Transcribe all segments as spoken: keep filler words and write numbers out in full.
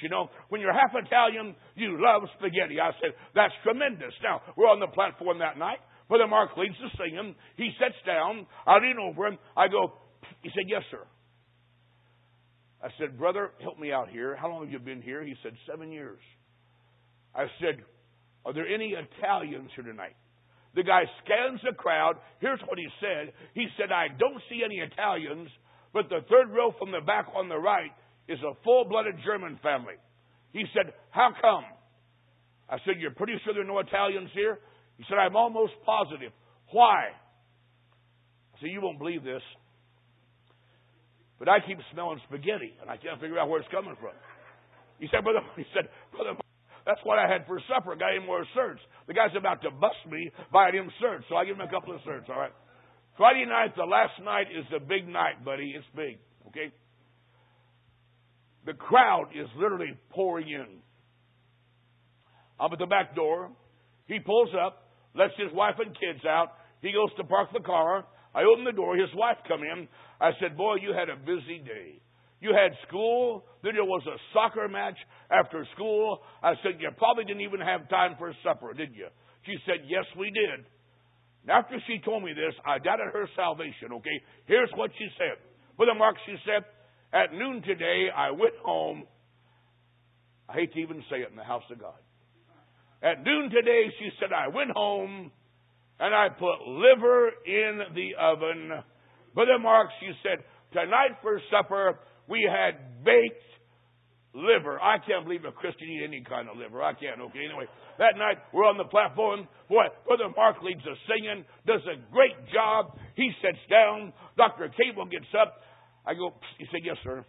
You know, when you're half Italian, you love spaghetti. I said, that's tremendous. Now, we're on the platform that night. Brother Mark leads the singing. He sits down. I lean over him. I go, he said, yes, sir. I said, brother, help me out here. How long have you been here? He said, seven years. I said, are there any Italians here tonight? The guy scans the crowd. Here's what he said. He said, I don't see any Italians, but the third row from the back on the right is a full-blooded German family. He said, how come? I said, you're pretty sure there are no Italians here? He said, I'm almost positive. Why? I said, you won't believe this, but I keep smelling spaghetti, and I can't figure out where it's coming from. He said, brother, he said, brother, that's what I had for supper. I got him more certs. The guy's about to bust me buying him certs, so I give him a couple of certs, all right? Friday night, the last night, is the big night, buddy. It's big, okay? The crowd is literally pouring in. I'm at the back door. He pulls up, lets his wife and kids out. He goes to park the car. I open the door. His wife come in. I said, boy, you had a busy day. You had school. Then there was a soccer match after school. I said, you probably didn't even have time for supper, did you? She said, yes, we did. And after she told me this, I doubted her salvation, okay? Here's what she said. Brother Mark, she said, at noon today, I went home. I hate to even say it in the house of God. At noon today, she said, I went home and I put liver in the oven. Brother Mark, she said, tonight for supper, we had baked liver. I can't believe a Christian eat any kind of liver. I can't, okay? Anyway, that night, we're on the platform. Boy, Brother Mark leads the singing, does a great job. He sits down. Doctor Cable gets up. I go, he said, yes, sir.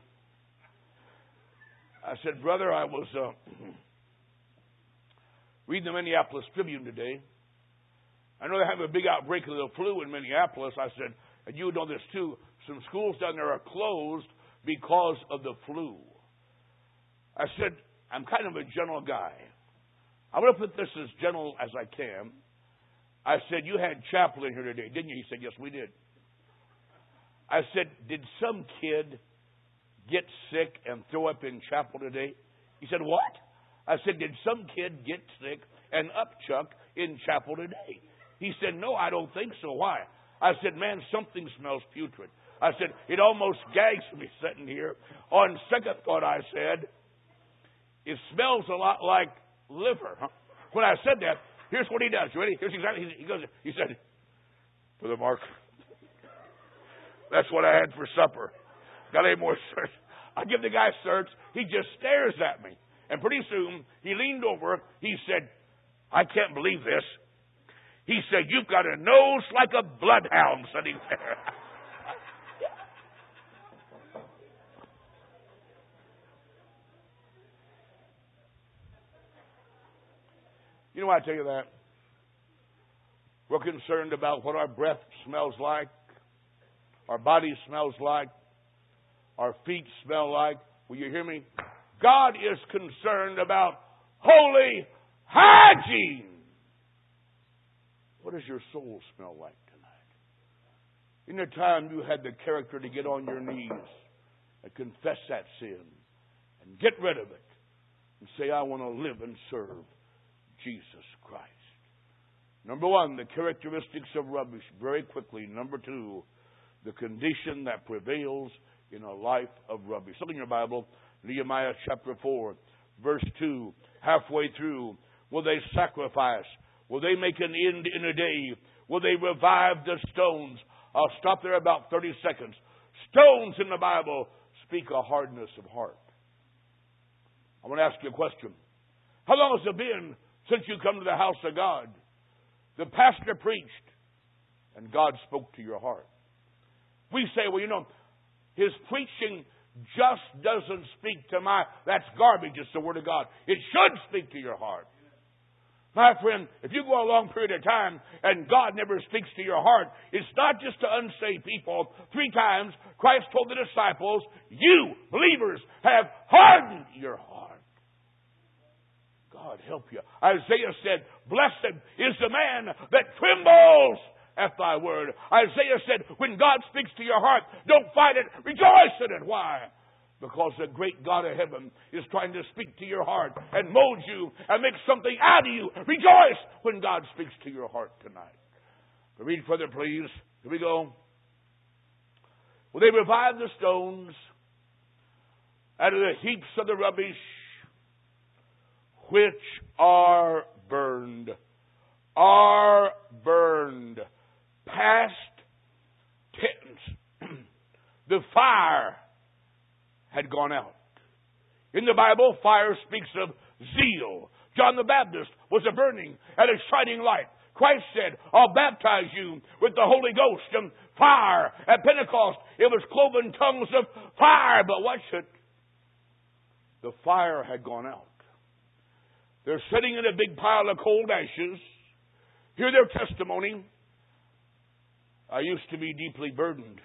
I said, brother, I was uh, reading the Minneapolis Tribune today. I know they have a big outbreak of the flu in Minneapolis. I said, and you know this too, some schools down there are closed because of the flu. I said, I'm kind of a gentle guy. I'm going to put this as gentle as I can. I said, you had chapel in here today, didn't you? He said, yes, we did. I said, did some kid get sick and throw up in chapel today? He said, what? I said, did some kid get sick and upchuck in chapel today? He said, no, I don't think so. Why? I said, man, something smells putrid. I said, it almost gags me sitting here. On second thought, I said, it smells a lot like liver. Huh? When I said that, here's what he does. You ready? Here's exactly, he goes, he said, Brother Mark, that's what I had for supper. Got any more certs? I give the guy certs. He just stares at me. And pretty soon, he leaned over. He said, I can't believe this. He said, you've got a nose like a bloodhound sitting there. You know why I tell you that? We're concerned about what our breath smells like, our body smells like, our feet smell like. Will you hear me? God is concerned about holy hygiene. What does your soul smell like tonight? In the time you had the character to get on your knees and confess that sin and get rid of it and say, I want to live and serve Jesus Christ. Number one, the characteristics of rubbish. Very quickly. Number two, the condition that prevails in a life of rubbish. Look in your Bible, Nehemiah chapter four, verse two. Halfway through, will they sacrifice? Will they make an end in a day? Will they revive the stones? I'll stop there about thirty seconds. Stones in the Bible speak a hardness of heart. I want to ask you a question. How long has it been since you come to the house of God? The pastor preached and God spoke to your heart. We say, well, you know, his preaching just doesn't speak to my, that's garbage, it's the Word of God. It should speak to your heart. My friend, if you go a long period of time and God never speaks to your heart, it's not just to unsaved people. Three times Christ told the disciples, you, believers, have hardened your heart. God help you. Isaiah said, blessed is the man that trembles at thy word. Isaiah said, when God speaks to your heart, don't fight it, rejoice in it. Why? Because the great God of heaven is trying to speak to your heart and mold you and make something out of you. Rejoice when God speaks to your heart tonight. But read further, please. Here we go. Well, they revived the stones out of the heaps of the rubbish which are burned. Are burned. Past tense. The fire had gone out. In the Bible, fire speaks of zeal. John the Baptist was a burning and a shining light. Christ said, I'll baptize you with the Holy Ghost and fire. At Pentecost, it was cloven tongues of fire. But watch it. The fire had gone out. They're sitting in a big pile of cold ashes. Hear their testimony. I used to be deeply burdened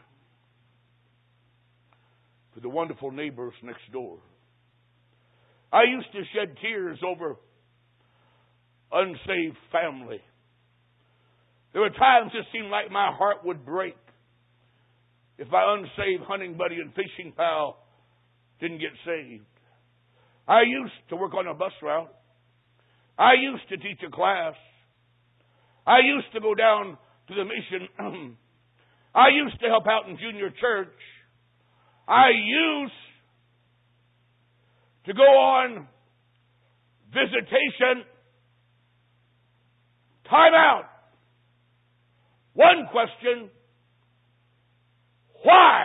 for the wonderful neighbors next door. I used to shed tears over unsaved family. There were times it seemed like my heart would break if my unsaved hunting buddy and fishing pal didn't get saved. I used to work on a bus route. I used to teach a class. I used to go down to the mission. I used to help out in junior church. I used to go on visitation. Time out. One question. Why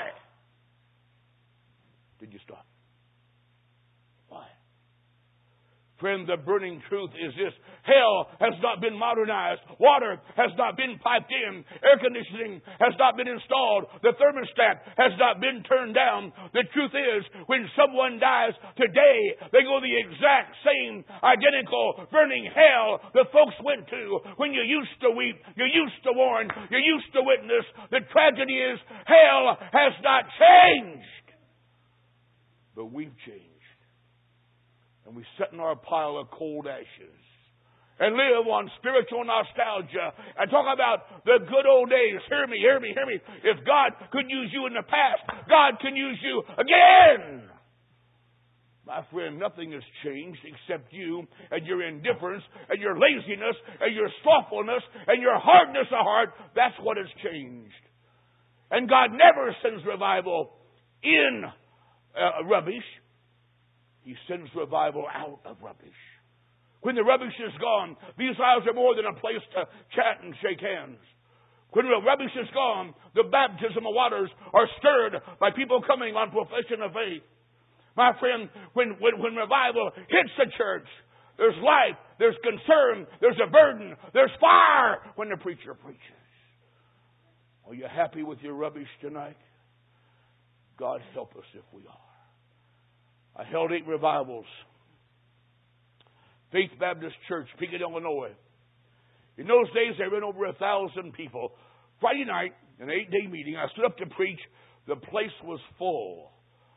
did you stop? Why? Friend, the burning truth is this. Hell has not been modernized. Water has not been piped in. Air conditioning has not been installed. The thermostat has not been turned down. The truth is, when someone dies today, they go the exact same, identical, burning hell the folks went to when you used to weep, you used to warn, you used to witness. The tragedy is, hell has not changed. But we've changed. And we sit in our pile of cold ashes and live on spiritual nostalgia and talk about the good old days. Hear me, hear me, hear me. If God could use you in the past, God can use you again. My friend, nothing has changed except you and your indifference and your laziness and your slothfulness and your hardness of heart. That's what has changed. And God never sends revival in uh, rubbish. He sends revival out of rubbish. When the rubbish is gone, these lives are more than a place to chat and shake hands. When the rubbish is gone, the baptism of waters are stirred by people coming on profession of faith. My friend, when, when, when revival hits the church, there's life, there's concern, there's a burden, there's fire when the preacher preaches. Are you happy with your rubbish tonight? God help us if we are. I held eight revivals. Faith Baptist Church, Pekin, Illinois. In those days, there were over a thousand people. Friday night, an eight-day meeting, I stood up to preach. The place was full.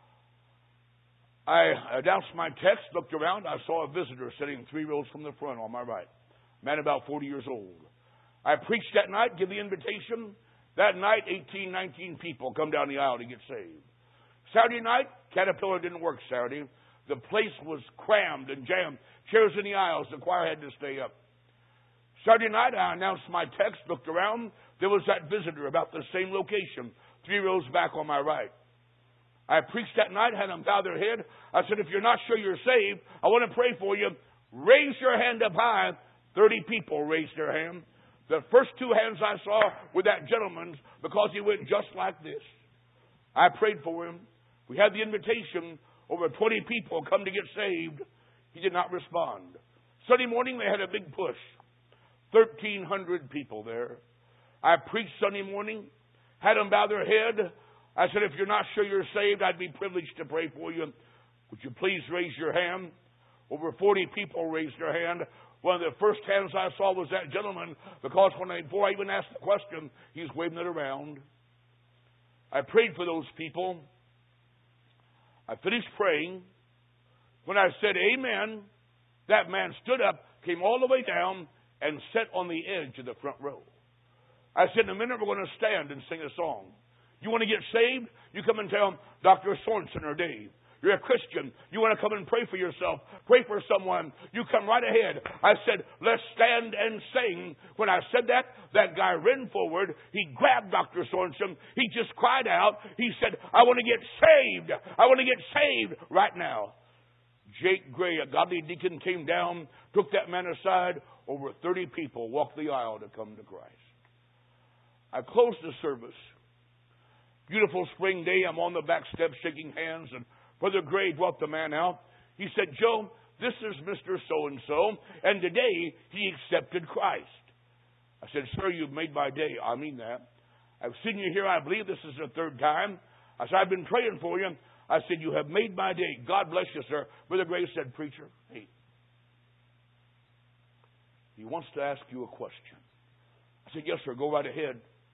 I announced my text, looked around. I saw a visitor sitting three rows from the front on my right. Man about forty years old. I preached that night, give the invitation. That night, eighteen, nineteen people come down the aisle to get saved. Saturday night, Caterpillar didn't work Saturday. The place was crammed and jammed. Chairs in the aisles. The choir had to stay up. Saturday night, I announced my text, looked around. There was that visitor about the same location, three rows back on my right. I preached that night, had them bow their head. I said, if you're not sure you're saved, I want to pray for you. Raise your hand up high. Thirty people raised their hand. The first two hands I saw were that gentleman's because he went just like this. I prayed for him. We had the invitation. Over twenty people come to get saved. He did not respond. Sunday morning, they had a big push. thirteen hundred people there. I preached Sunday morning, had them bow their head. I said, if you're not sure you're saved, I'd be privileged to pray for you. Would you please raise your hand? Over forty people raised their hand. One of the first hands I saw was that gentleman because when I, before I even asked the question, he's waving it around. I prayed for those people. I finished praying. When I said amen, that man stood up, came all the way down, and sat on the edge of the front row. I said, in a minute, we're going to stand and sing a song. You want to get saved? You come and tell Doctor Sorensen or Dave. You're a Christian. You want to come and pray for yourself. Pray for someone. You come right ahead. I said, let's stand and sing. When I said that, that guy ran forward. He grabbed Doctor Sorensen. He just cried out. He said, I want to get saved. I want to get saved right now. Jake Gray, a godly deacon, came down, took that man aside. Over thirty people walked the aisle to come to Christ. I closed the service. Beautiful spring day. I'm on the back steps shaking hands, and Brother Gray brought the man out. He said, Joe, this is Mister So-and-so, and today he accepted Christ. I said, sir, you've made my day. I mean that. I've seen you here. I believe this is the third time. I said, I've been praying for you. I said, you have made my day. God bless you, sir. Brother Gray said, preacher, hey, he wants to ask you a question. I said, yes, sir, go right ahead.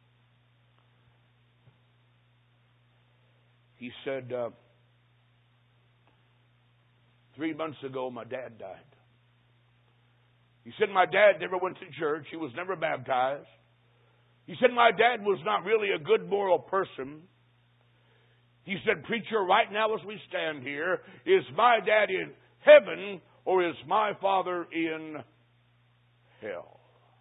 He said, uh, three months ago, my dad died. He said, my dad never went to church. He was never baptized. He said, my dad was not really a good moral person. He said, preacher, right now as we stand here, is my dad in heaven or is my father in hell?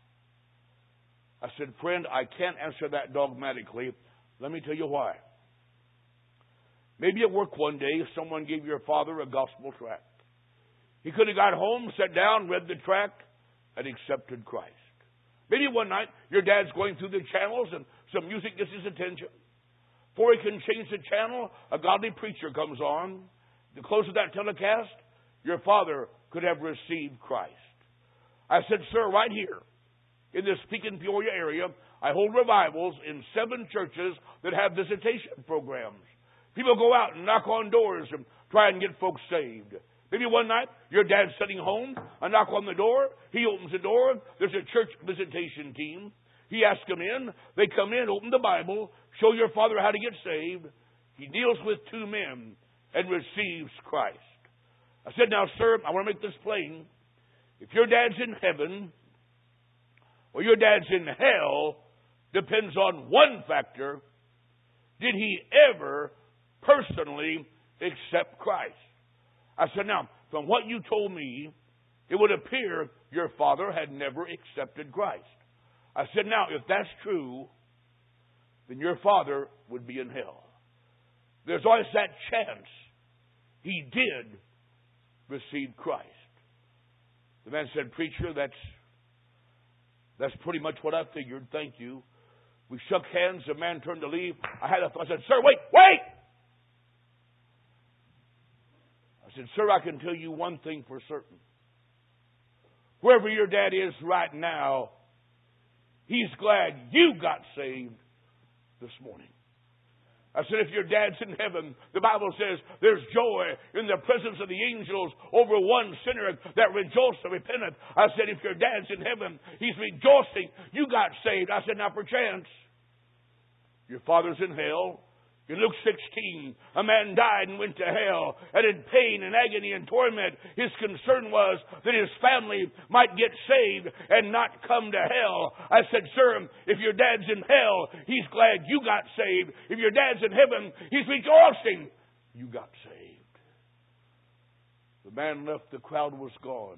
I said, friend, I can't answer that dogmatically. Let me tell you why. Maybe at work one day, someone gave your father a gospel tract. He could have got home, sat down, read the tract, and accepted Christ. Maybe one night, your dad's going through the channels and some music gets his attention. Before he can change the channel, a godly preacher comes on. At the close of that telecast, your father could have received Christ. I said, sir, right here in this Pekin Peoria area, I hold revivals in seven churches that have visitation programs. People go out and knock on doors and try and get folks saved. Maybe one night, your dad's sitting home, I knock on the door, he opens the door, there's a church visitation team. He asks them in, they come in, open the Bible, show your father how to get saved. He deals with two men and receives Christ. I said, now, sir, I want to make this plain. If your dad's in heaven or your dad's in hell, depends on one factor. Did he ever personally accept Christ? I said, now, from what you told me, it would appear your father had never accepted Christ. I said, now, if that's true, then your father would be in hell. There's always that chance he did receive Christ. The man said, preacher, that's that's pretty much what I figured. Thank you. We shook hands. The man turned to leave. I had a thought. I said, sir, wait, wait! I said, sir, I can tell you one thing for certain. Wherever your dad is right now, he's glad you got saved this morning. I said, if your dad's in heaven, the Bible says there's joy in the presence of the angels over one sinner that rejoiced and repented. I said, if your dad's in heaven, he's rejoicing you got saved. I said, now perchance, your father's in hell. In Luke sixteen, a man died and went to hell, and in pain and agony and torment, his concern was that his family might get saved and not come to hell. I said, sir, if your dad's in hell, he's glad you got saved. If your dad's in heaven, he's rejoicing you got saved. The man left, the crowd was gone.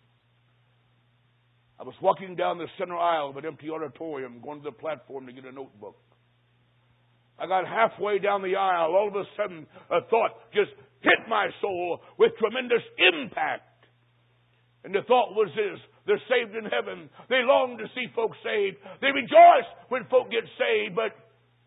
I was walking down the center aisle of an empty auditorium, going to the platform to get a notebook. I got halfway down the aisle. All of a sudden, a thought just hit my soul with tremendous impact. And the thought was this: they're saved in heaven. They long to see folks saved. They rejoice when folk get saved, but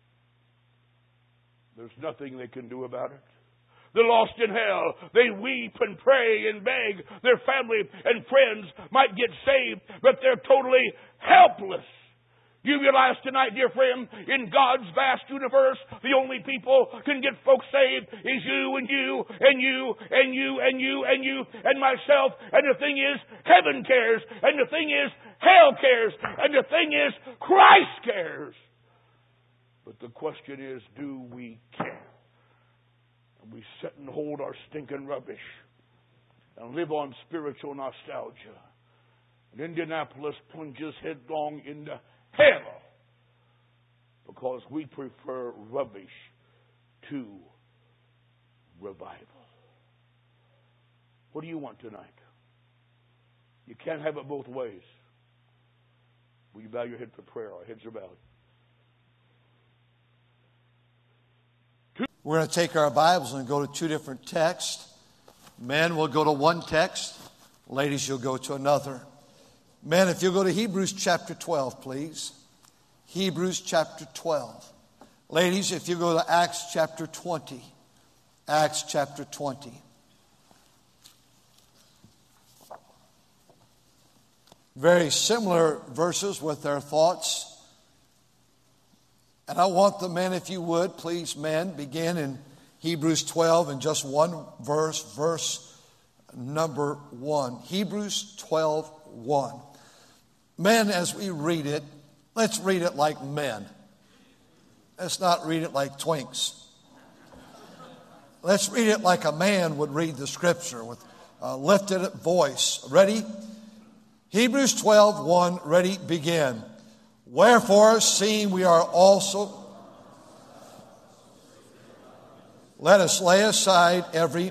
there's nothing they can do about it. The lost in hell, they weep and pray and beg their family and friends might get saved, but they're totally helpless. You realize tonight, dear friend, in God's vast universe, the only people can get folks saved is you and you and you and you and you and you and myself. And the thing is, heaven cares. And the thing is, hell cares. And the thing is, Christ cares. But the question is, do we care? And we sit and hold our stinking rubbish and live on spiritual nostalgia. And Indianapolis plunges headlong into hell because we prefer rubbish to revival. What do you want tonight? You can't have it both ways. Will you bow your head for prayer? Our heads are bowed. We're going to take our Bibles and go to two different texts. Men will go to one text. Ladies, you'll go to another. Men, if you'll go to Hebrews chapter twelve, please. Hebrews chapter twelve. Ladies, if you go to Acts chapter twenty. Acts chapter twenty. Very similar verses with their thoughts. And I want the men, if you would, please, men, begin in Hebrews twelve in just one verse, verse number one. Hebrews twelve, one. Men, as we read it, let's read it like men. Let's not read it like twinks. Let's read it like a man would read the scripture with a lifted voice. Ready? Hebrews twelve, one, ready, begin. Wherefore, seeing we are also, let us lay aside every,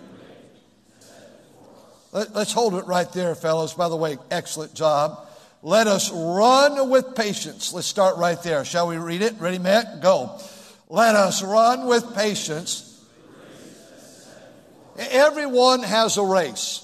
let, let's hold it right there, fellows. By the way, excellent job. Let us run with patience. Let's start right there. Shall we read it? Ready, Matt? Go. Let us run with patience. Everyone has a race.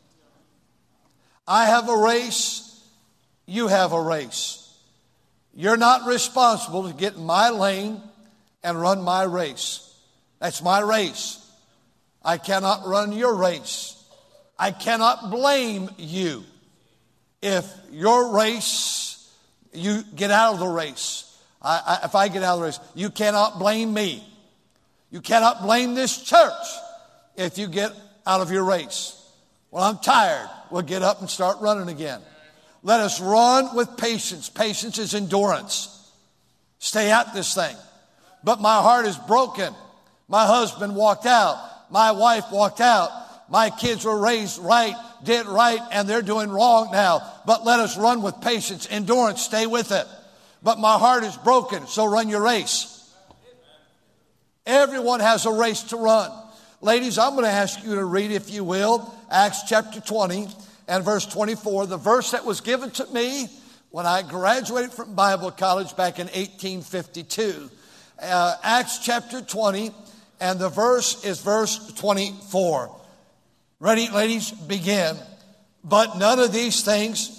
I have a race. You have a race. You're not responsible to get in my lane and run my race. That's my race. I cannot run your race. I cannot blame you if your race, you get out of the race. I, I, if I get out of the race, you cannot blame me. You cannot blame this church if you get out of your race. Well, I'm tired. We'll get up and start running again. Let us run with patience. Patience is endurance. Stay at this thing. But my heart is broken. My husband walked out. My wife walked out. My kids were raised right, did right, and they're doing wrong now. But let us run with patience, endurance, stay with it. But my heart is broken, so run your race. Everyone has a race to run. Ladies, I'm going to ask you to read, if you will, Acts chapter twenty and verse twenty-four, the verse that was given to me when I graduated from Bible college back in eighteen fifty-two. Uh, Acts chapter twenty, and the verse is verse twenty-four. Ready, ladies? Begin. But none of these things,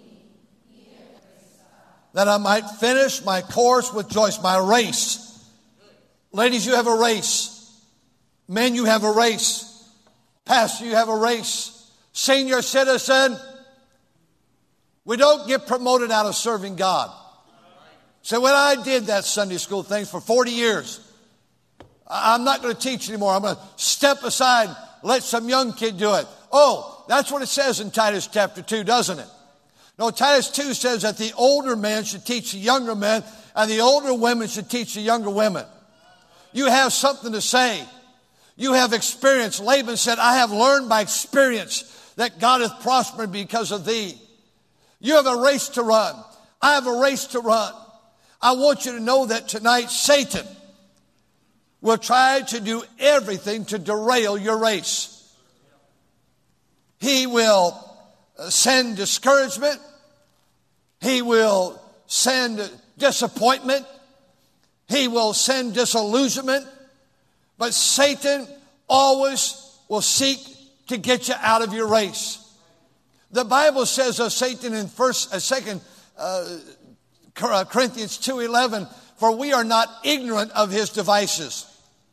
that I might finish my course with joy, my race. Ladies, you have a race. Men, you have a race. Pastor, you have a race. Senior citizen, we don't get promoted out of serving God. So when I did that Sunday school thing for forty years, I'm not going to teach anymore. I'm going to step aside, let some young kid do it. Oh, that's what it says in Titus chapter two, doesn't it? No, Titus two says that the older men should teach the younger men, and the older women should teach the younger women. You have something to say. You have experience. Laban said, I have learned by experience that God hath prospered because of thee. You have a race to run. I have a race to run. I want you to know that tonight Satan will try to do everything to derail your race. He will send discouragement. He will send disappointment. He will send disillusionment. But Satan always will seek to get you out of your race. The Bible says of Satan in first, uh, second uh, Corinthians two eleven, for we are not ignorant of his devices.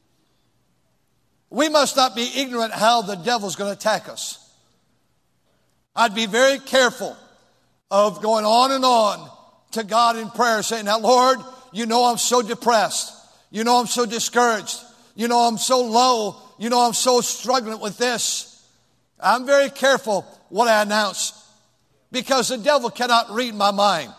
We must not be ignorant how the devil's going to attack us. I'd be very careful of going on and on to God in prayer, saying, now, Lord, you know I'm so depressed. You know I'm so discouraged. You know I'm so low. You know I'm so struggling with this. I'm very careful what I announce because the devil cannot read my mind.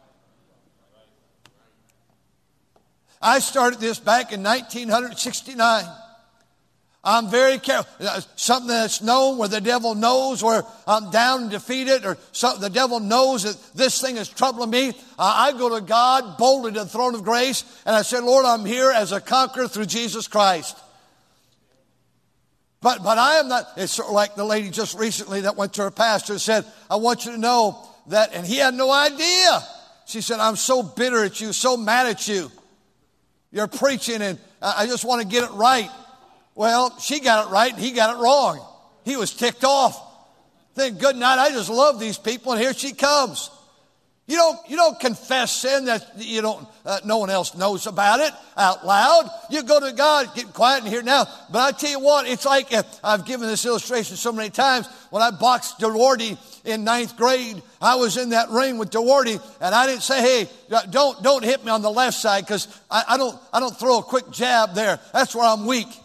I started this back in nineteen sixty-nine. I'm very careful. Something that's known where the devil knows where I'm down and defeated, or something the devil knows that this thing is troubling me. I go to God boldly to the throne of grace, and I say, Lord, I'm here as a conqueror through Jesus Christ. But, but I am not, it's sort of like the lady just recently that went to her pastor and said, I want you to know that, and he had no idea. She said, I'm so bitter at you, so mad at you. You're preaching and I just want to get it right. Well, she got it right and he got it wrong. He was ticked off. Then good night, I just love these people and here she comes. You don't, you don't confess sin that you don't, uh, no one else knows about it out loud. You go to God, get quiet and hear now. But I tell you what, it's like, uh, I've given this illustration so many times. When I boxed Duarte in ninth grade, I was in that ring with Duarte and I didn't say, hey, don't, don't hit me on the left side because I, I don't, I don't throw a quick jab there. That's where I'm weak.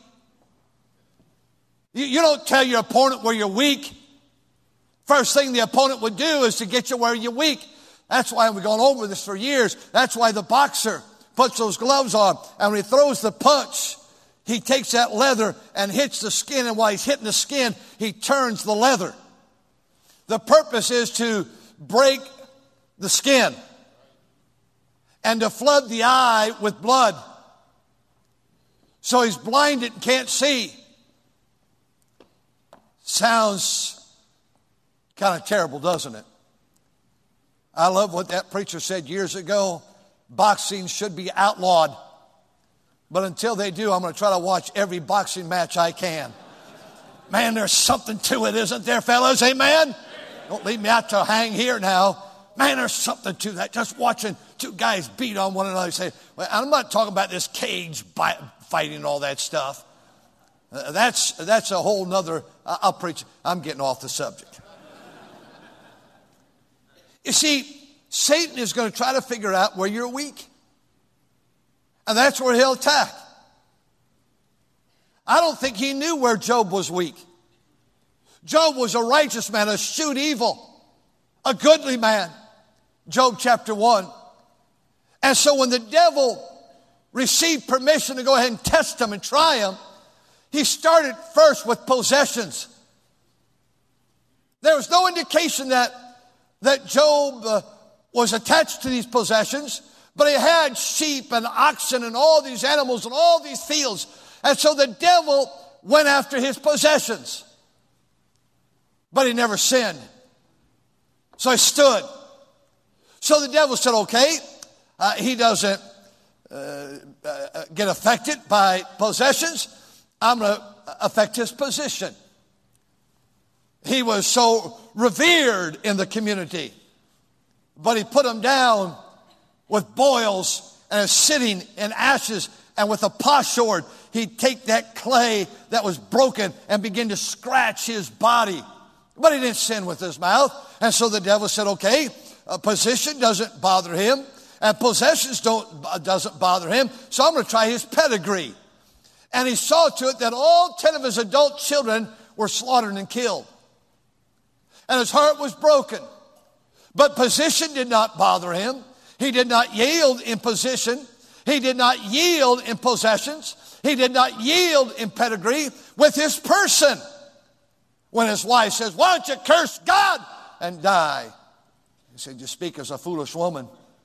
You, you don't tell your opponent where you're weak. First thing the opponent would do is to get you where you're weak. That's why we've gone over this for years. That's why the boxer puts those gloves on. And when he throws the punch, he takes that leather and hits the skin. And while he's hitting the skin, he turns the leather. The purpose is to break the skin and to flood the eye with blood. So he's blinded and can't see. Sounds kind of terrible, doesn't it? I love what that preacher said years ago. Boxing should be outlawed. But until they do, I'm going to try to watch every boxing match I can. Man, there's something to it, isn't there, fellas? Amen? Don't leave me out to hang here now. Man, there's something to that. Just watching two guys beat on one another. Say, well, I'm not talking about this cage fighting and all that stuff. Uh, that's, that's a whole nother, uh, I'll preach. I'm getting off the subject. You see, Satan is going to try to figure out where you're weak. And that's where he'll attack. I don't think he knew where Job was weak. Job was a righteous man, eschewed evil, a goodly man. Job chapter one. And so when the devil received permission to go ahead and test him and try him, he started first with possessions. There was no indication that that Job uh, was attached to these possessions, but he had sheep and oxen and all these animals and all these fields. And so the devil went after his possessions. But he never sinned. So he stood. So the devil said, okay, uh, he doesn't uh, uh, get affected by possessions. I'm going to affect his position. He was so revered in the community. But he put him down with boils and is sitting in ashes. And with a potsherd, he'd take that clay that was broken and begin to scratch his body. But he didn't sin with his mouth. And so the devil said, okay, a position doesn't bother him. And possessions don't doesn't bother him. So I'm going to try his pedigree. And he saw to it that all ten of his adult children were slaughtered and killed. And his heart was broken. But position did not bother him. He did not yield in position. He did not yield in possessions. He did not yield in pedigree with his person. When his wife says, why don't you curse God and die? He said, you speak as a foolish woman.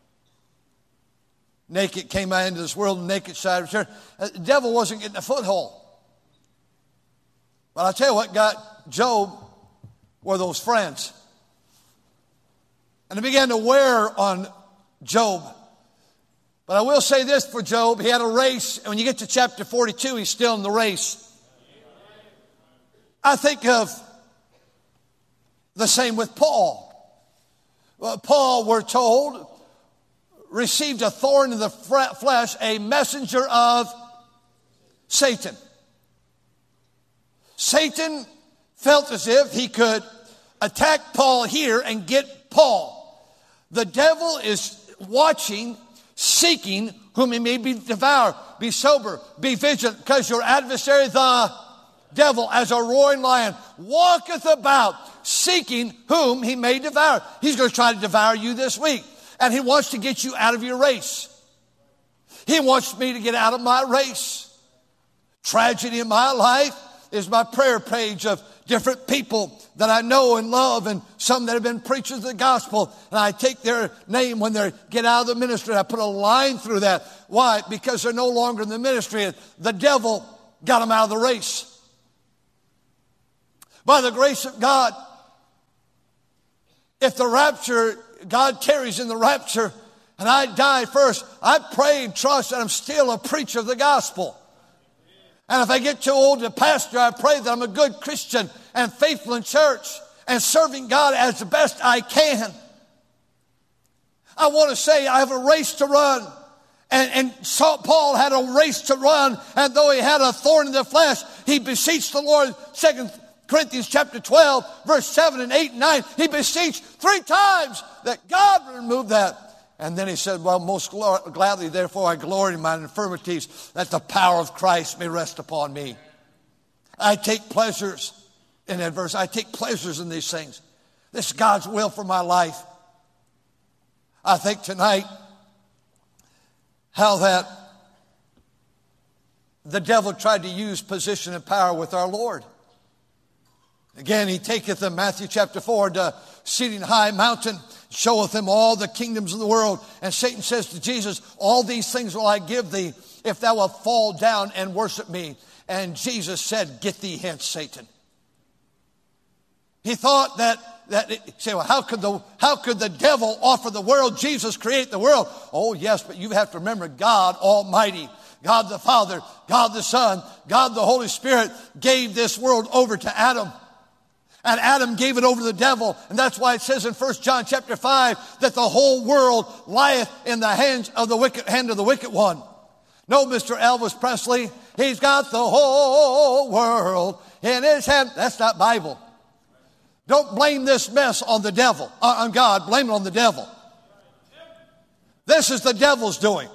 Naked came out into this world, naked side of church. The devil wasn't getting a foothold. But I'll tell you what got Job were those friends. And they began to wear on Job. But I will say this for Job. He had a race. And when you get to chapter forty-two, he's still in the race. I think of the same with Paul. Well, Paul, we're told, received a thorn in the flesh, a messenger of Satan. Satan felt as if he could attack Paul here and get Paul. The devil is watching, seeking whom he may be devour. Be sober, be vigilant, because your adversary, the devil, as a roaring lion, walketh about, seeking whom he may devour. He's going to try to devour you this week. And he wants to get you out of your race. He wants me to get out of my race. Tragedy in my life is my prayer page of different people that I know and love, and some that have been preachers of the gospel. And I take their name when they get out of the ministry. I put a line through that. Why? Because they're no longer in the ministry. The devil got them out of the race. By the grace of God, if the rapture, God carries in the rapture, and I die first, I pray and trust that I'm still a preacher of the gospel. And if I get too old to pastor, I pray that I'm a good Christian and faithful in church and serving God as the best I can. I want to say I have a race to run. And, and Saul, Paul had a race to run. And though he had a thorn in the flesh, he beseeched the Lord. Second Corinthians chapter twelve, verse seven and eight and nine. He beseeched three times that God would remove that. And then he said, well, most gladly, therefore, I glory in my infirmities, that the power of Christ may rest upon me. I take pleasures in adversity. I take pleasures in these things. This is God's will for my life. I think tonight how that the devil tried to use position and power with our Lord. Again, he taketh them, Matthew chapter four, to seating high mountain, showeth him all the kingdoms of the world. And Satan says to Jesus, all these things will I give thee if thou wilt fall down and worship me. And Jesus said, get thee hence, Satan. He thought that, that it, say, well, how could the, how could the devil offer the world? Jesus create the world. Oh, yes, but you have to remember God Almighty, God the Father, God the Son, God the Holy Spirit gave this world over to Adam. And Adam gave it over to the devil. And that's why it says in First John chapter five that the whole world lieth in the hands of the wicked, hand of the wicked one. No, Mister Elvis Presley, he's got the whole world in his hand. That's not Bible. Don't blame this mess on the devil, on God. Blame it on the devil. This is the devil's doing.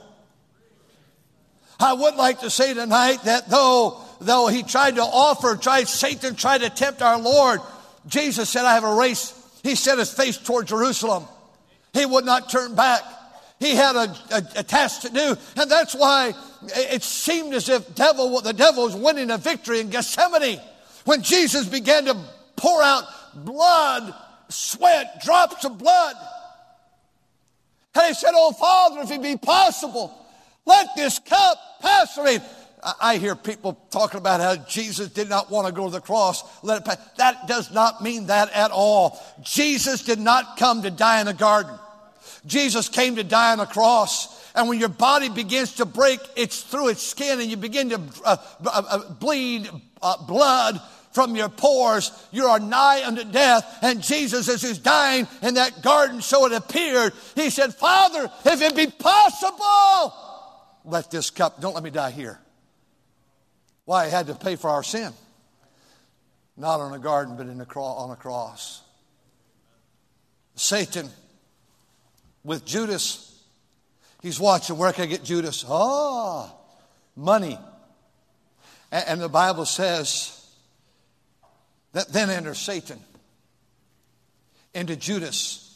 I would like to say tonight that though, though he tried to offer, tried Satan tried to tempt our Lord, Jesus said, I have a race. He set his face toward Jerusalem. He would not turn back. He had a, a, a task to do. And that's why it seemed as if devil, the devil was winning a victory in Gethsemane. When Jesus began to pour out blood, sweat, drops of blood. And he said, oh, Father, if it be possible, let this cup pass from me. I hear people talking about how Jesus did not want to go to the cross. Let it pass. That does not mean that at all. Jesus did not come to die in a garden. Jesus came to die on a cross. And when your body begins to break, it's through its skin, and you begin to uh, uh, bleed uh, blood from your pores, you are nigh unto death. And Jesus, as he's dying in that garden, so it appeared, he said, Father, if it be possible, let this cup, don't let me die here. Why? He had to pay for our sin. Not on a garden, but in the cro- on a cross. Satan, with Judas, he's watching, where can I get Judas? Oh, money. And, and the Bible says that then enters Satan into Judas.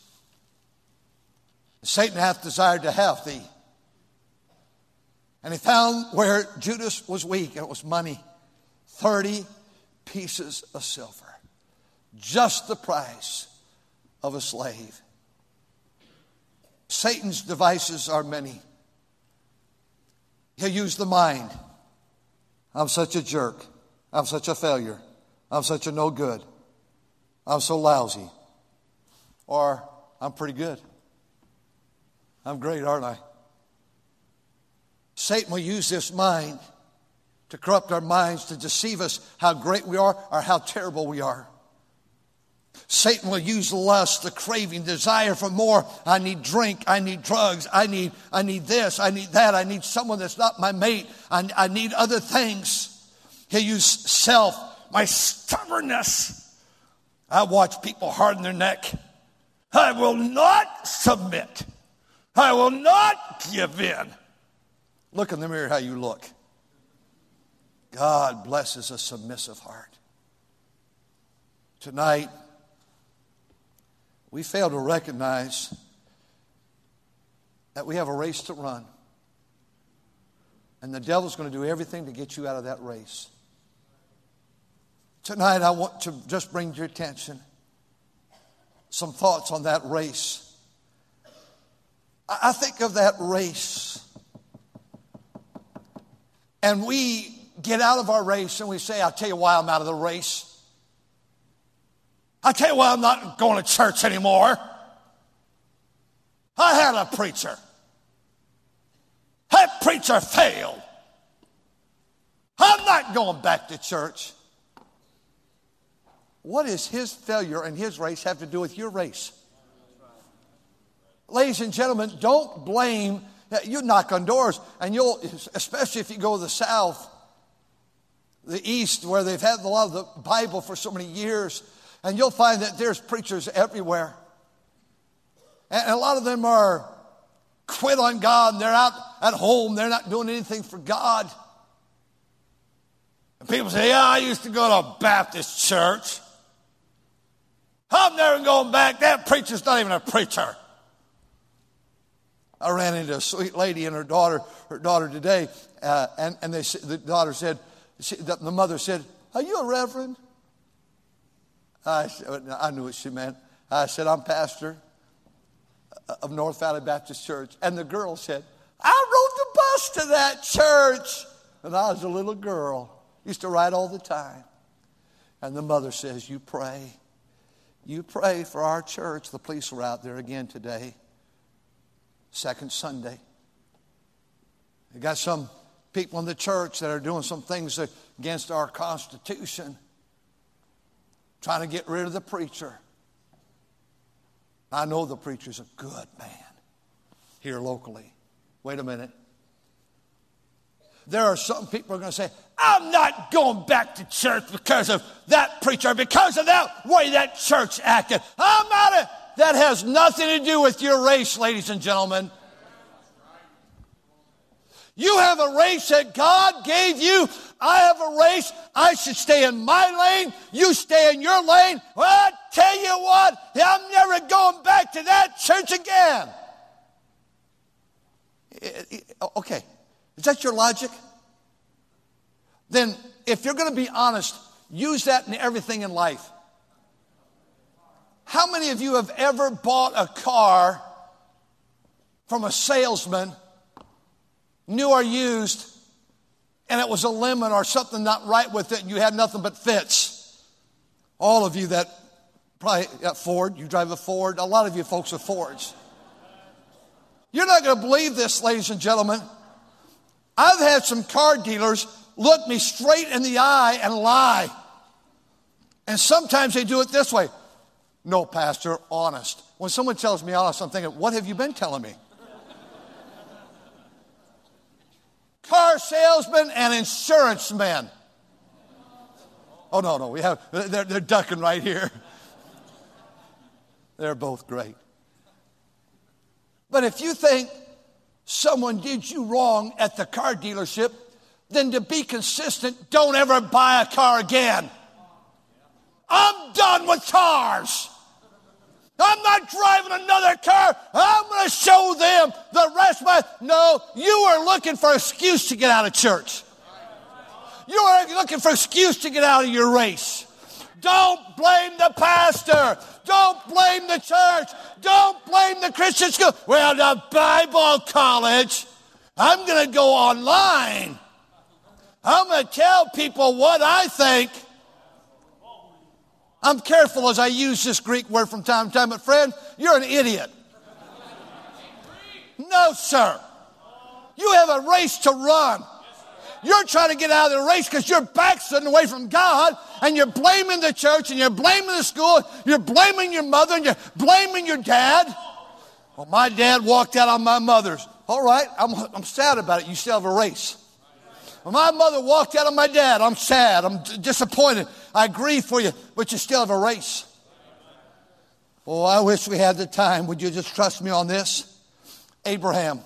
Satan hath desired to have thee. And he found where Judas was weak, and it was money. thirty pieces of silver. Just the price of a slave. Satan's devices are many. He'll use the mind. I'm such a jerk. I'm such a failure. I'm such a no good. I'm so lousy. Or I'm pretty good. I'm great, aren't I? Satan will use this mind to corrupt our minds, to deceive us how great we are or how terrible we are. Satan will use lust, the craving, desire for more. I need drink. I need drugs. I need, I need this. I need that. I need someone that's not my mate. I, I need other things. He'll use self, my stubbornness. I watch people harden their neck. I will not submit. I will not give in. Look in the mirror how you look. God blesses a submissive heart. Tonight, we fail to recognize that we have a race to run. And the devil's going to do everything to get you out of that race. Tonight, I want to just bring to your attention some thoughts on that race. I think of that race. And we get out of our race and we say, I'll tell you why I'm out of the race. I tell you why I'm not going to church anymore. I had a preacher. That preacher failed. I'm not going back to church. What does his failure and his race have to do with your race? Ladies and gentlemen, don't blame. You knock on doors, and you'll, especially if you go to the South, the East, where they've had a lot of the Bible for so many years, and you'll find that there's preachers everywhere. And a lot of them are quit on God, and they're out at home. They're not doing anything for God. And people say, yeah, I used to go to a Baptist church. I'm never going back. That preacher's not even a preacher. I ran into a sweet lady and her daughter, her daughter today, uh, and, and they, the daughter said, she, the, the mother said, are you a reverend? I, I knew what she meant. I said, I'm pastor of North Valley Baptist Church. And the girl said, I rode the bus to that church. And I was a little girl. Used to ride all the time. And the mother says, you pray. You pray for our church. The police were out there again today. Second Sunday. You got some people in the church that are doing some things against our Constitution. Trying to get rid of the preacher. I know the preacher's a good man here locally. Wait a minute. There are some people who are going to say, I'm not going back to church because of that preacher, because of that way that church acted. I'm not a... That has nothing to do with your race, ladies and gentlemen. You have a race that God gave you. I have a race. I should stay in my lane. You stay in your lane. Well, I tell you what, I'm never going back to that church again. Okay, is that your logic? Then, if you're going to be honest, use that in everything in life. How many of you have ever bought a car from a salesman, new or used, and it was a lemon or something not right with it, and you had nothing but fits? All of you that probably got Ford, you drive a Ford. A lot of you folks are Fords. You're not going to believe this, ladies and gentlemen. I've had some car dealers look me straight in the eye and lie. And sometimes they do it this way. No, Pastor, honest. When someone tells me honest, I'm thinking, what have you been telling me? Car salesmen and insurance men. Oh, no, no, we have, they're, they're ducking right here. They're both great. But if you think someone did you wrong at the car dealership, then to be consistent, don't ever buy a car again. I'm done with cars. I'm not driving another car. I'm going to show them the rest of my... No, you are looking for an excuse to get out of church. You are looking for an excuse to get out of your race. Don't blame the pastor. Don't blame the church. Don't blame the Christian school. Well, the Bible college, I'm going to go online. I'm going to tell people what I think. I'm careful as I use this Greek word from time to time, but friend, you're an idiot. No, sir. You have a race to run. You're trying to get out of the race because you're backsliding away from God, and you're blaming the church, and you're blaming the school, you're blaming your mother, and you're blaming your dad. Well, my dad walked out on my mother's. All right, I'm, I'm sad about it. You still have a race. Well, my mother walked out on my dad. I'm sad. I'm d- disappointed. I grieve for you, but you still have a race. Oh, I wish we had the time. Would you just trust me on this? Abraham.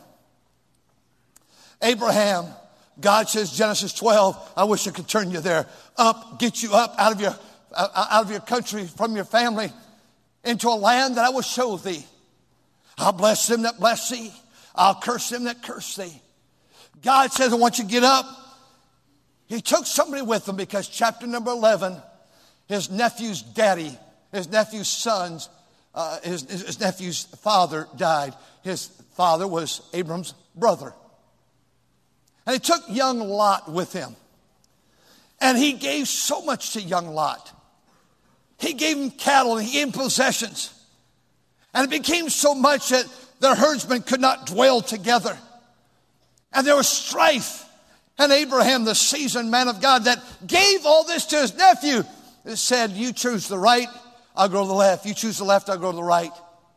Abraham. God says, Genesis twelve, I wish I could turn you there. Up, get you up out of your, out of your country, from your family, into a land that I will show thee. I'll bless them that bless thee. I'll curse them that curse thee. God says, I want you to get up. He took somebody with him because chapter number eleven, his nephew's daddy, his nephew's sons, uh, his, his nephew's father died. His father was Abram's brother. And he took young Lot with him. And he gave so much to young Lot. he gave them cattle and he gave them possessions. And it became so much that the herdsmen could not dwell together. And there was strife. And Abraham, the seasoned man of God that gave all this to his nephew, said, you choose the right, I'll go to the left. You choose the left, I'll go to the right.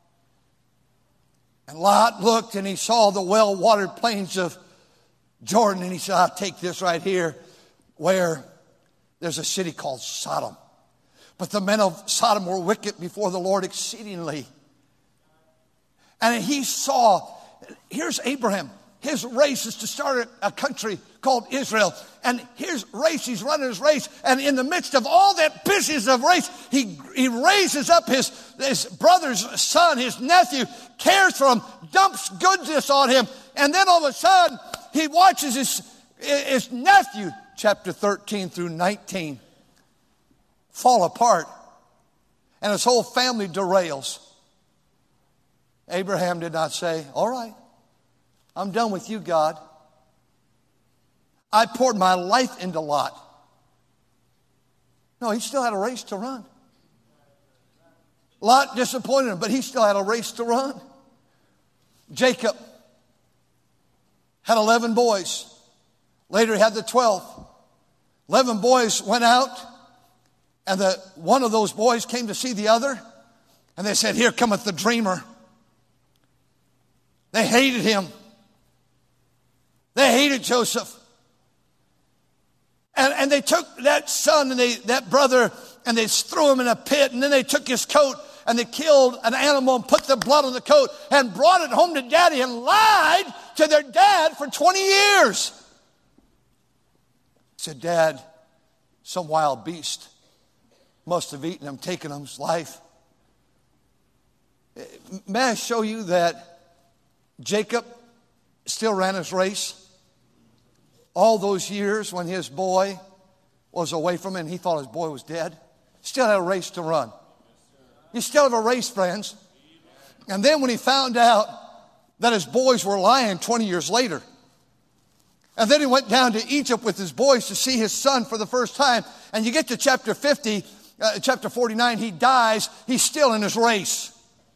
And Lot looked and he saw the well-watered plains of Jordan. And he said, I'll take this right here where there's a city called Sodom. But the men of Sodom were wicked before the Lord exceedingly. And he saw, here's Abraham. His race is to start a country called Israel. And his race, he's running his race. And in the midst of all that business of race, he, he raises up his, his brother's son, his nephew, cares for him, dumps goodness on him. And then all of a sudden, he watches his, his nephew, chapter thirteen through nineteen, fall apart. And his whole family derails. Abraham did not say, all right, I'm done with you, God. I poured my life into Lot. No, he still had a race to run. Lot disappointed him, but he still had a race to run. Jacob had eleven boys. Later he had the twelfth. Eleven boys went out, and the one of those boys came to see the other, and they said, here cometh the dreamer. They hated him. They hated Joseph. And, and they took that son and they, that brother and they threw him in a pit. And then they took his coat and they killed an animal and put the blood on the coat and brought it home to daddy and lied to their dad for twenty years. He said, Dad, some wild beast must have eaten him, taken his life. May I show you that Jacob still ran his race? All those years when his boy was away from him and he thought his boy was dead, still had a race to run. You still have a race, friends. And then when he found out that his boys were lying twenty years later, and then he went down to Egypt with his boys to see his son for the first time, and you get to chapter fifty, uh, chapter forty-nine, he dies, he's still in his race.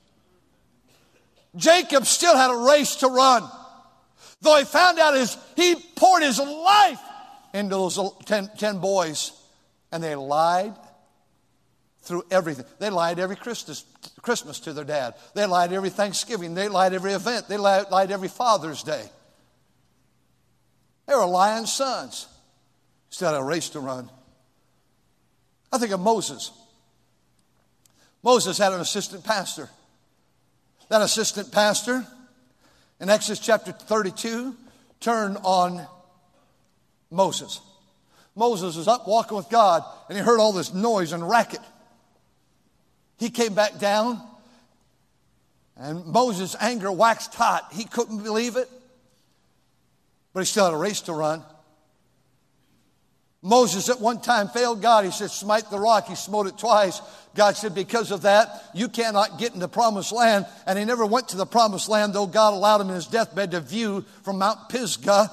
Jacob still had a race to run. Though he found out his, he poured his life into those ten, ten boys. And they lied through everything. They lied every Christmas, Christmas to their dad. They lied every Thanksgiving. They lied every event. They lied, lied every Father's Day. They were lying sons. Still had a race to run. I think of Moses. Moses had an assistant pastor. That assistant pastor, in Exodus chapter thirty-two, turned on Moses. Moses was up walking with God, and he heard all this noise and racket. He came back down, and Moses' anger waxed hot. He couldn't believe it, but he still had a race to run. Moses at one time failed God. He said, smite the rock. He smote it twice. God said, because of that, you cannot get in the promised land. And he never went to the promised land, though God allowed him in his deathbed to view from Mount Pisgah,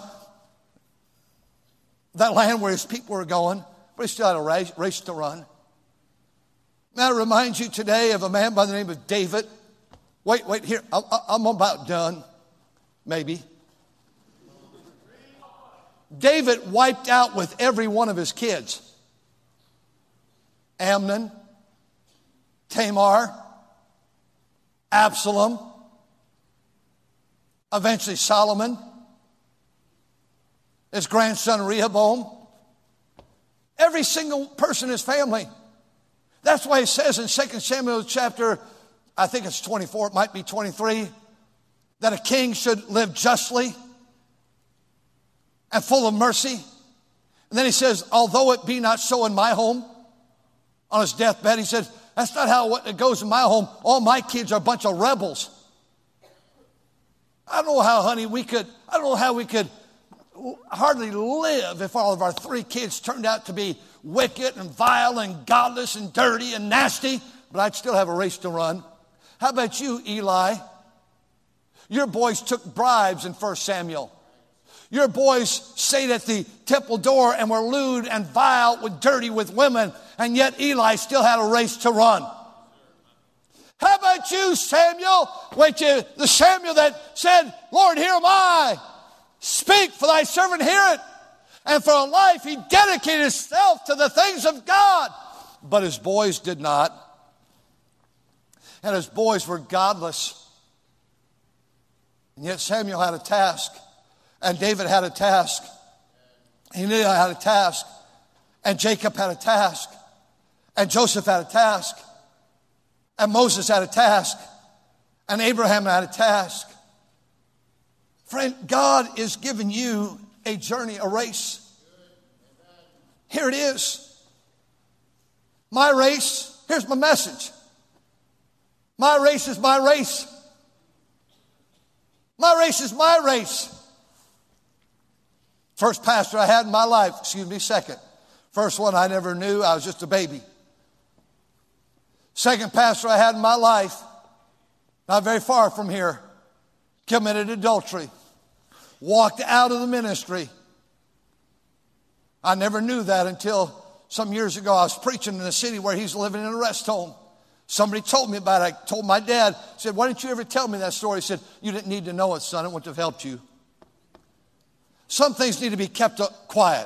that land where his people were going. But he still had a race, race to run. May I remind you today of a man by the name of David. Wait, wait, here. I'm about done. Maybe. David wiped out with every one of his kids. Amnon, Tamar, Absalom, eventually Solomon, his grandson Rehoboam, every single person in his family. That's why it says in Second Samuel chapter, I think it's twenty-four, it might be twenty-three, that a king should live justly and full of mercy. And then he says, although it be not so in my home, on his deathbed, he said, that's not how it goes in my home. All my kids are a bunch of rebels. I don't know how, honey, we could, I don't know how we could hardly live if all of our three kids turned out to be wicked and vile and godless and dirty and nasty, but I'd still have a race to run. How about you, Eli? Your boys took bribes in First Samuel. Your boys stayed at the temple door and were lewd and vile, with dirty with women, and yet Eli still had a race to run. How about you, Samuel? Wait, you, the Samuel that said, Lord, here am I. Speak, for thy servant hear it. And for a life he dedicated himself to the things of God. But his boys did not. And his boys were godless. And yet Samuel had a task. And David had a task. And Eli had a task. And Jacob had a task. And Joseph had a task. And Moses had a task. And Abraham had a task. Friend, God is giving you a journey, a race. Here it is. My race, here's my message. My race is my race. My race is my race. First pastor I had in my life, excuse me, second. First one I never knew, I was just a baby. Second pastor I had in my life, not very far from here, committed adultery. Walked out of the ministry. I never knew that until some years ago. I was preaching in a city where he's living in a rest home. Somebody told me about it. I told my dad, said, why didn't you ever tell me that story? He said, you didn't need to know it, son. It wouldn't have helped you. Some things need to be kept up quiet.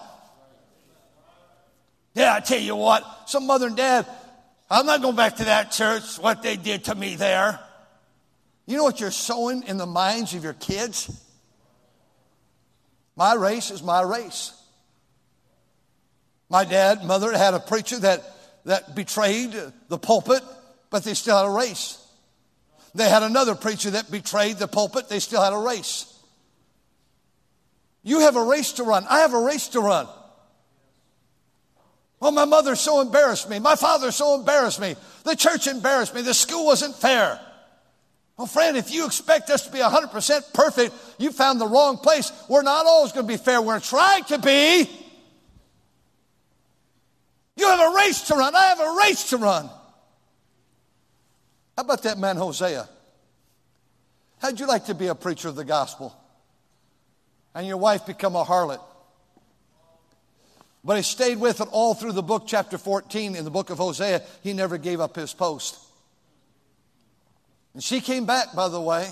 Yeah, I tell you what, some mother and dad, I'm not going back to that church, what they did to me there. You know what you're sowing in the minds of your kids? My race is my race. My dad, mother had a preacher that, that betrayed the pulpit, but they still had a race. They had another preacher that betrayed the pulpit, they still had a race. You have a race to run. I have a race to run. Well, my mother so embarrassed me. My father so embarrassed me. The church embarrassed me. The school wasn't fair. Well, friend, if you expect us to be one hundred percent perfect, you found the wrong place. We're not always going to be fair. We're trying to be. You have a race to run. I have a race to run. How about that man Hosea? How'd you like to be a preacher of the gospel? And your wife become a harlot. But he stayed with it all through the book, chapter fourteen, in the book of Hosea. He never gave up his post. And she came back, by the way.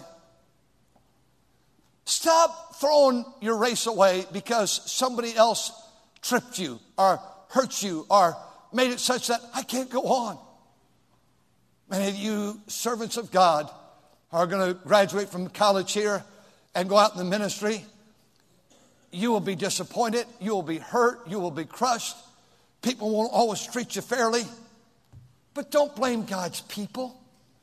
Stop throwing your race away because somebody else tripped you or hurt you or made it such that I can't go on. Many of you servants of God are going to graduate from college here and go out in the ministry. You will be disappointed. You will be hurt. You will be crushed. People won't always treat you fairly. But don't blame God's people.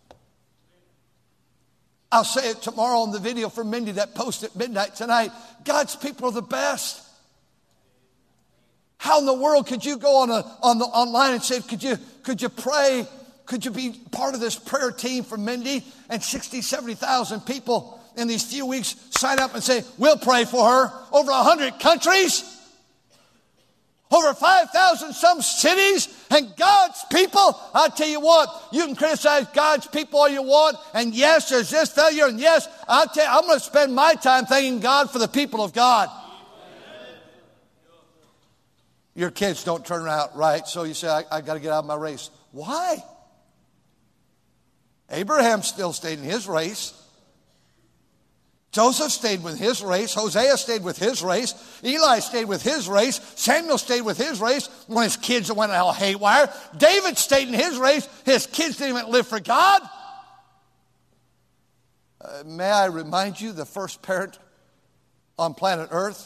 I'll say it tomorrow on the video for Mindy that posted at midnight tonight. God's people are the best. How in the world could you go on a, on the online and say, could you, could you pray? Could you be part of this prayer team for Mindy? And sixty, seventy thousand people in these few weeks sign up and say, we'll pray for her. Over one hundred countries. Over five thousand some cities. And God's people, I'll tell you what, you can criticize God's people all you want. And yes, there's this failure. And yes, I'll tell you, I'm going to spend my time thanking God for the people of God. Your kids don't turn out right, so you say, I, I got to get out of my race. Why? Abraham still stayed in his race. Joseph stayed with his race. Hosea stayed with his race. Eli stayed with his race. Samuel stayed with his race when his kids went all haywire. David stayed in his race. His kids didn't even live for God. Uh, may I remind you, the first parent on planet Earth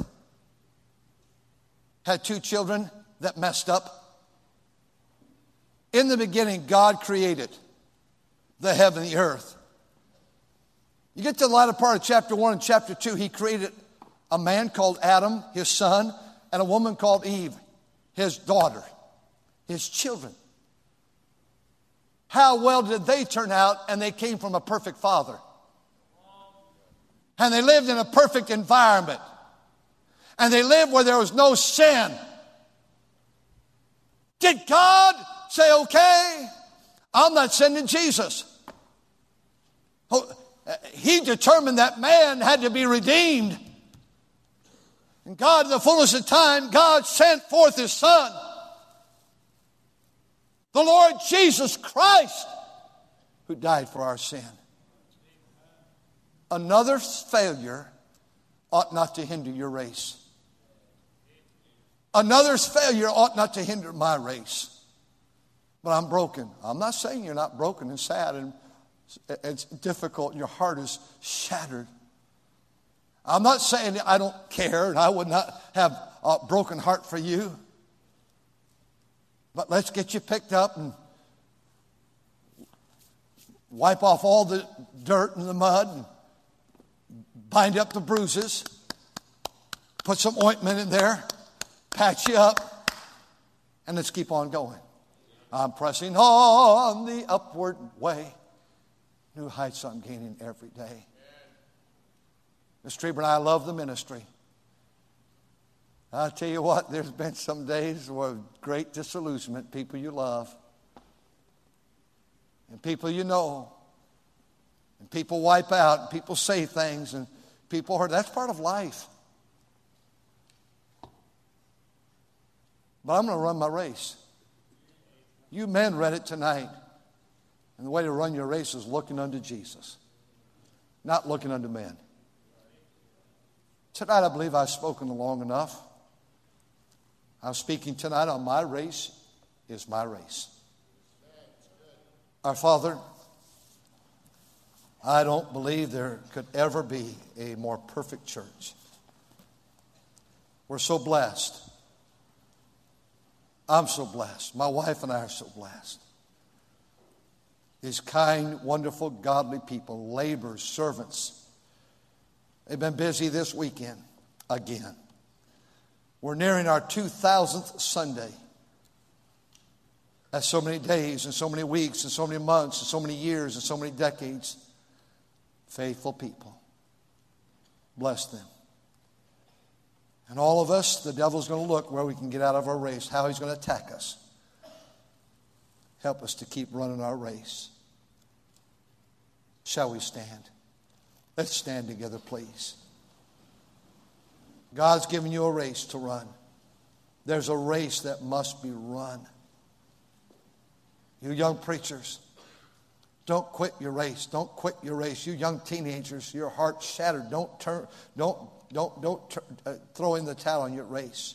had two children that messed up. In the beginning, God created the heaven and the earth. You get to the latter part of chapter one and chapter two, he created a man called Adam, his son, and a woman called Eve, his daughter, his children. How well did they turn out? And they came from a perfect father. And they lived in a perfect environment. And they lived where there was no sin. Did God say, okay, I'm not sending Jesus? He determined that man had to be redeemed. And God, in the fullness of time, God sent forth His Son, the Lord Jesus Christ, who died for our sin. Another's failure ought not to hinder your race. Another's failure ought not to hinder my race. But I'm broken. I'm not saying you're not broken and sad and it's difficult and your heart is shattered. I'm not saying I don't care and I would not have a broken heart for you. But let's get you picked up and wipe off all the dirt and the mud and bind up the bruises. Put some ointment in there. Patch you up. And let's keep on going. I'm pressing on the upward way. New heights I'm gaining every day. Mister Trieber and I love the ministry. I'll tell you what, there's been some days of great disillusionment. People you love. And people you know. And people wipe out. And people say things. And people hurt. That's part of life. But I'm going to run my race. You men read it tonight. And the way to run your race is looking unto Jesus. Not looking unto men. Tonight I believe I've spoken long enough. I'm speaking tonight on my race is my race. Our Father, I don't believe there could ever be a more perfect church. We're so blessed. I'm so blessed. My wife and I are so blessed. These kind, wonderful, godly people, laborers, servants. They've been busy this weekend again. We're nearing our two thousandth Sunday. That's so many days and so many weeks and so many months and so many years and so many decades. Faithful people. Bless them. And all of us, the devil's going to look where we can get out of our race, how he's going to attack us. Help us to keep running our race. Shall we stand? Let's stand together, please. God's given you a race to run. There's a race that must be run. You young preachers, don't quit your race. Don't quit your race. You young teenagers, your heart shattered. Don't turn. Don't don't don't tur- uh, throw in the towel on your race.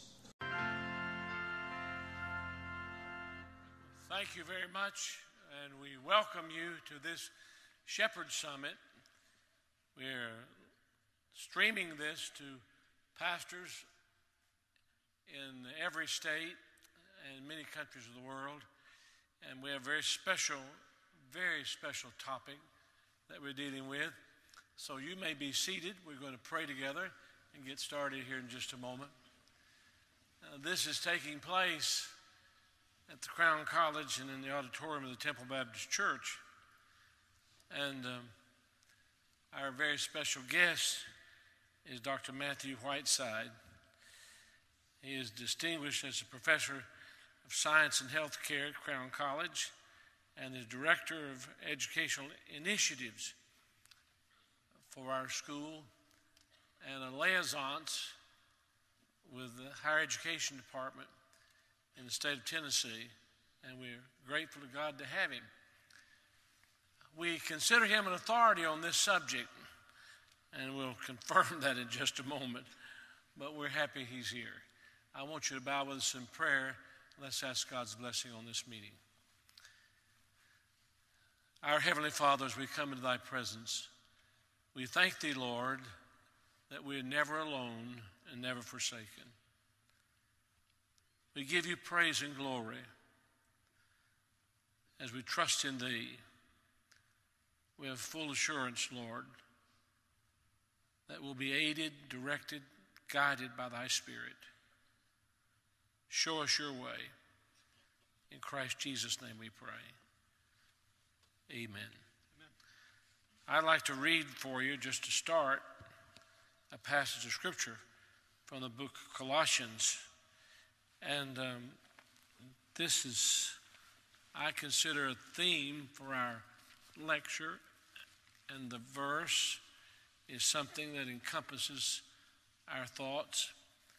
Thank you very much, and we welcome you to this Shepherd Summit. We're streaming this to pastors in every state and many countries of the world, and we have a very special, very special topic that we're dealing with. So you may be seated. We're going to pray together and get started here in just a moment. Uh, this is taking place at the Crown College and in the auditorium of the Temple Baptist Church. And um, our very special guest is Doctor Matthew Whiteside. He is distinguished as a professor of science and health care at Crown College and the director of educational initiatives for our school and a liaison with the higher education department in the state of Tennessee, and we're grateful to God to have him. We consider him an authority on this subject, and we'll confirm that in just a moment, but we're happy he's here. I want you to bow with us in prayer. Let's ask God's blessing on this meeting. Our Heavenly Father, as we come into thy presence, we thank thee, Lord, that we are never alone and never forsaken. We give you praise and glory as we trust in thee. We have full assurance, Lord, that we'll be aided, directed, guided by thy Spirit. Show us your way. In Christ Jesus' name we pray. Amen. Amen. I'd like to read for you, just to start, a passage of Scripture from the book of Colossians. And um, this is, I consider, a theme for our lecture. And the verse is something that encompasses our thoughts.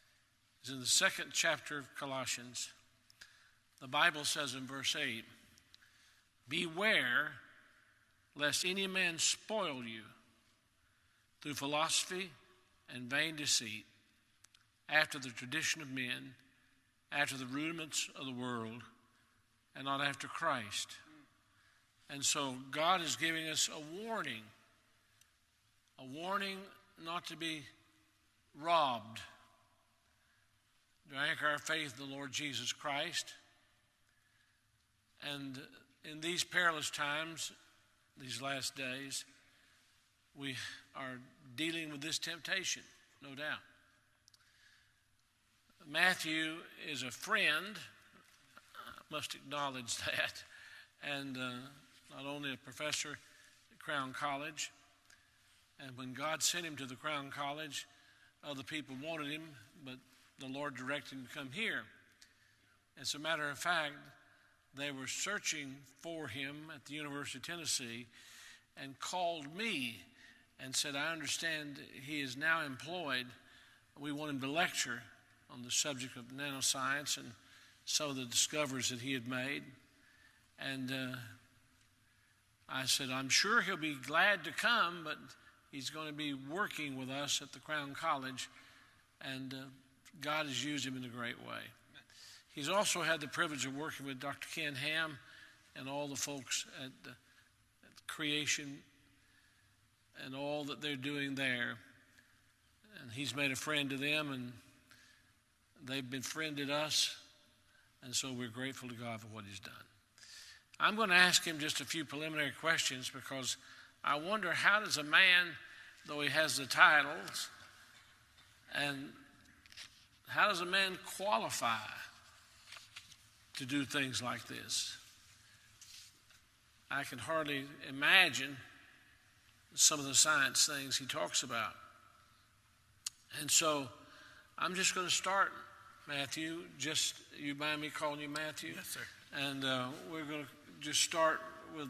is in the second chapter of Colossians. The Bible says in verse eight, "Beware lest any man spoil you through philosophy and vain deceit, after the tradition of men, after the rudiments of the world, and not after Christ." And so God is giving us a warning, a warning not to be robbed, to anchor our faith in the Lord Jesus Christ. And in these perilous times, these last days, we are dealing with this temptation, no doubt. Matthew is a friend, I must acknowledge that, and uh, not only a professor at Crown College. And when God sent him to the Crown College, other people wanted him, but the Lord directed him to come here. As a matter of fact, they were searching for him at the University of Tennessee and called me and said, "I understand he is now employed. We want him to lecture on the subject of nanoscience and some of the discoveries that he had made." And uh, I said, "I'm sure he'll be glad to come, but he's going to be working with us at the Crown College, and uh, God has used him in a great way." He's also had the privilege of working with Doctor Ken Ham and all the folks at, the, at Creation and all that they're doing there. And he's made a friend to them, and they've befriended us, and so we're grateful to God for what he's done. I'm going to ask him just a few preliminary questions, because I wonder, how does a man, though he has the titles, and how does a man qualify to do things like this? I can hardly imagine some of the science things he talks about. And so I'm just going to start, Matthew. Just, you mind me calling you Matthew? Yes, sir. And uh, we're going to just start with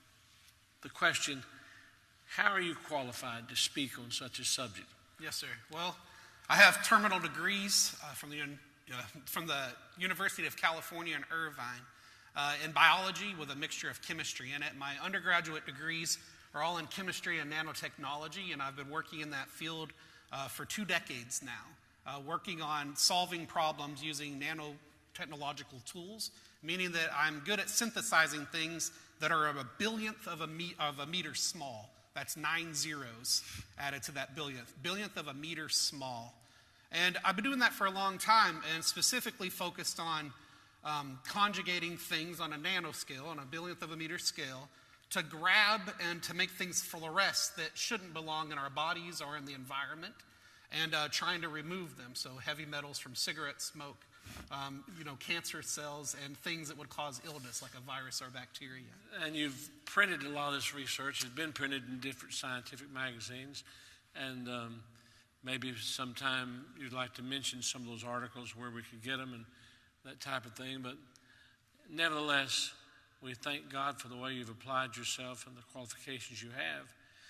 the question, how are you qualified to speak on such a subject? Yes, sir. Well, I have terminal degrees uh, from the uh, from the University of California in Irvine uh, in biology with a mixture of chemistry in it. My undergraduate degrees are all in chemistry and nanotechnology, and I've been working in that field uh, for two decades now, uh, working on solving problems using nanotechnological tools, meaning that I'm good at synthesizing things that are a billionth of a, me- of a meter small. That's nine zeros added to that billionth. Billionth of a meter small. And I've been doing that for a long time, and specifically focused on um, conjugating things on a nanoscale, on a billionth of a meter scale, to grab and to make things fluoresce that shouldn't belong in our bodies or in the environment, and uh, trying to remove them. So heavy metals from cigarette smoke, um, you know, cancer cells, and things that would cause illness like a virus or bacteria. And you've printed a lot of this research. It's been printed in different scientific magazines. And um, maybe sometime you'd like to mention some of those articles, where we could get them and that type of thing. But nevertheless, we thank God for the way you've applied yourself and the qualifications you have.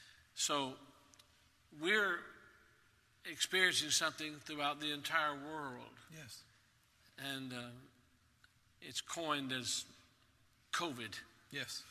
So we're experiencing something throughout the entire world. Yes. And uh, it's coined as COVID. Yes.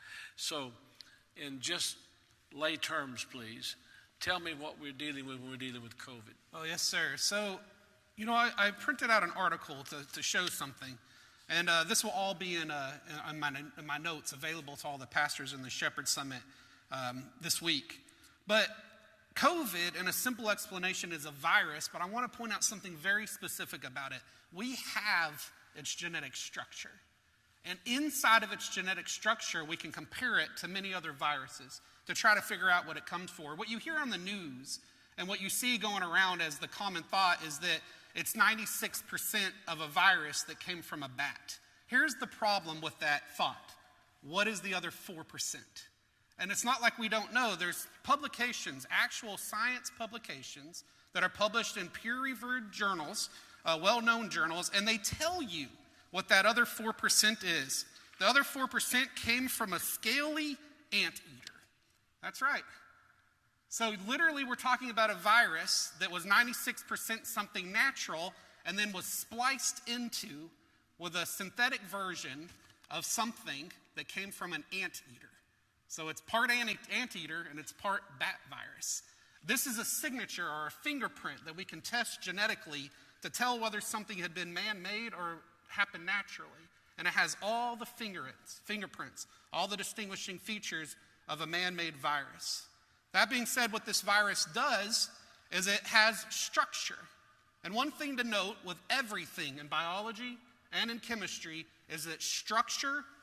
So in just lay terms, please, tell me what we're dealing with when we're dealing with COVID. Oh, yes, sir. So, you know, I, I printed out an article to, to show something. And uh, this will all be in, uh, in, my, in my notes, available to all the pastors in the Shepherd Summit um, this week. But COVID, in a simple explanation, is a virus, but I want to point out something very specific about it. We have its genetic structure. And inside of its genetic structure, we can compare it to many other viruses to try to figure out what it comes for. What you hear on the news and what you see going around as the common thought is that it's ninety-six percent of a virus that came from a bat. Here's the problem with that thought. What is the other four percent? And it's not like we don't know. There's publications, actual science publications, that are published in peer-reviewed journals, uh, well-known journals, and they tell you what that other four percent is. The other four percent came from a scaly anteater. That's right. So literally we're talking about a virus that was ninety-six percent something natural and then was spliced into with a synthetic version of something that came from an anteater. So it's part anteater and it's part bat virus. This is a signature or a fingerprint that we can test genetically to tell whether something had been man-made or happened naturally. And it has all the fingerprints, fingerprints, all the distinguishing features of a man-made virus. That being said, what this virus does is it has structure. And one thing to note with everything in biology and in chemistry is that structure